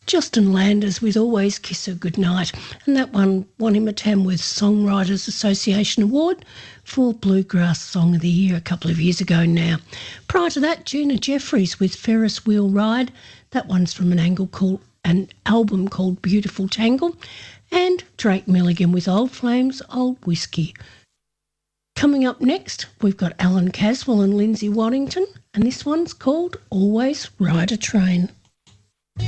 Justin Landers with Always Kiss Her Goodnight, and that one won him a Tamworth Songwriters Association Award for Bluegrass Song of the Year a couple of years ago now. Prior to that, Gina Jeffries with Ferris Wheel Ride. That one's from an album called Beautiful Tangle. And Drake Milligan with Old Flames, Old Whiskey. Coming up next, we've got Alan Caswell and Lindsay Waddington, and this one's called Always Ride a Train.